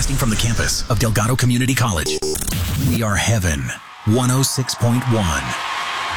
Broadcasting from the campus of Delgado Community College. We are Heaven 106.1.